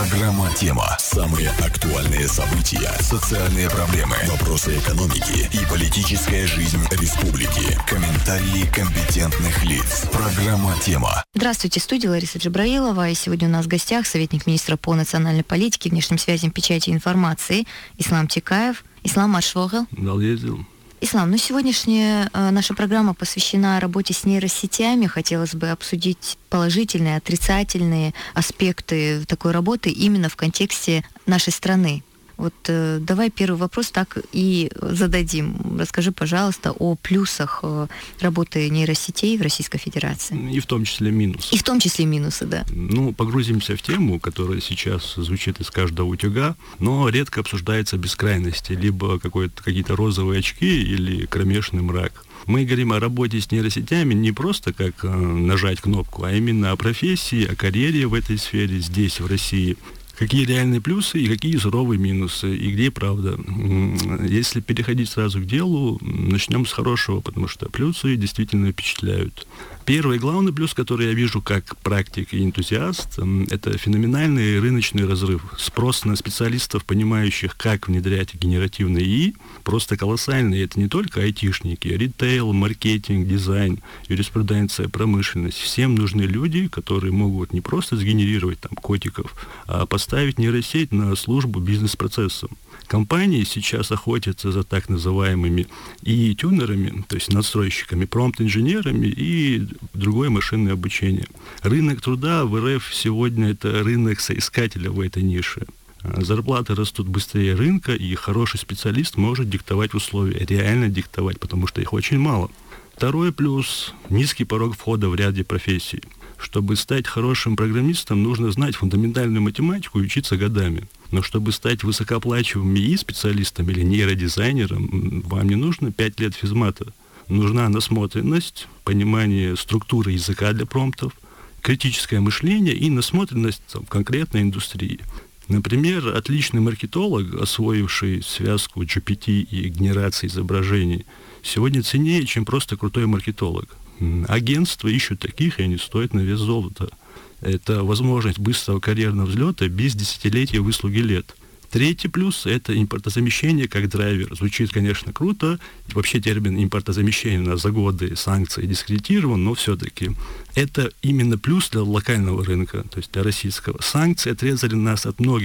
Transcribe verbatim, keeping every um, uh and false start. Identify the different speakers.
Speaker 1: Программа «Тема». Самые актуальные события, социальные проблемы, вопросы экономики и политическая жизнь республики. Комментарии компетентных лиц. Программа «Тема».
Speaker 2: Здравствуйте, студия Лариса Джабраилова. И сегодня у нас в гостях советник министра по национальной политике, внешним связям, печати и информации Ислам Текаев. Ислам Маршвогел.
Speaker 3: Ездил.
Speaker 2: Ислам, ну сегодняшняя э, наша программа посвящена работе с нейросетями. Хотелось бы обсудить положительные, отрицательные аспекты такой работы именно в контексте нашей страны. Вот э, давай первый вопрос так и зададим. Расскажи, пожалуйста, о плюсах э, работы нейросетей в Российской Федерации.
Speaker 3: И в том числе минусы.
Speaker 2: И в том числе минусы, да.
Speaker 3: Ну, погрузимся в тему, которая сейчас звучит из каждого утюга, но редко обсуждается без крайности, либо какой-то, какие-то розовые очки или кромешный мрак. Мы говорим о работе с нейросетями не просто как э, нажать кнопку, а именно о профессии, о карьере в этой сфере здесь, в России. Какие реальные плюсы и какие суровые минусы, и где правда. Если переходить сразу к делу, начнем с хорошего, потому что плюсы действительно впечатляют. Первый главный плюс, который я вижу как практик и энтузиаст, это феноменальный рыночный разрыв. Спрос на специалистов, понимающих, как внедрять генеративный ИИ, просто колоссальный. Это не только айтишники, ритейл, маркетинг, дизайн, юриспруденция, промышленность. Всем нужны люди, которые могут не просто сгенерировать там котиков, а поставить нейросеть на службу бизнес-процессам. Компании сейчас охотятся за так называемыми ИИ тюнерами, то есть надстройщиками, промпт-инженерами и другое машинное обучение. Рынок труда в РФ сегодня это рынок соискателя в этой нише. Зарплаты растут быстрее рынка, и хороший специалист может диктовать условия, реально диктовать, потому что их очень мало. Второй плюс – низкий порог входа в ряде профессий. Чтобы стать хорошим программистом, нужно знать фундаментальную математику и учиться годами. Но чтобы стать высокооплачиваемым ИИ-специалистом или нейродизайнером, вам не нужно пять лет физмата. Нужна насмотренность, понимание структуры языка для промптов, критическое мышление и насмотренность в конкретной индустрии. Например, отличный маркетолог, освоивший связку джи пи ти и генерации изображений, сегодня ценнее, чем просто крутой маркетолог. Агентства ищут таких, и они стоят на вес золота. Это возможность быстрого карьерного взлета без десятилетия выслуги лет. Третий плюс – это импортозамещение как драйвер. Звучит, конечно, круто. Вообще термин импортозамещение у нас за годы санкций дискредитирован, но все-таки это именно плюс для локального рынка, то есть для российского. Санкции отрезали нас от многих